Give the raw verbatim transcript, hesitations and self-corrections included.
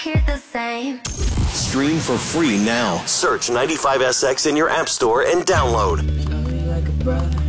hear the same. Stream for free now. Search ninety-five S X in your app store and download. Love me like a brother.